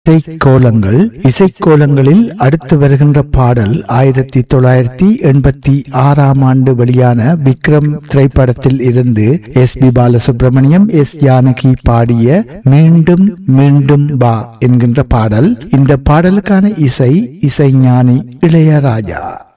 இசைக்கோலங்களில் அடுத்து வருகின்ற பாடல் 1986 ஆண்டு வெளியான விக்ரம் திரைப்படத்தில் இருந்து எஸ்.பி. பாலசுப்ரமணியம், எஸ். ஜானகி பாடிய மீண்டும் மீண்டும் வா என்கின்ற பாடல். இந்த பாடலுக்கான இசைஞானி இளையராஜா.